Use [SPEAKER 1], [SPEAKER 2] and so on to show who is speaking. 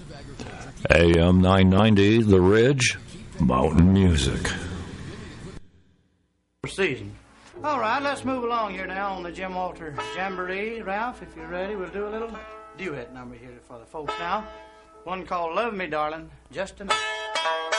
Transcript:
[SPEAKER 1] AM 990, The Ridge, Mountain Music.
[SPEAKER 2] Season. All right, let's move along here now on the Jim Walter Jamboree. Ralph, if you're ready, we'll do a little duet number here for the folks now. One called Love Me, Darling, Just Enough.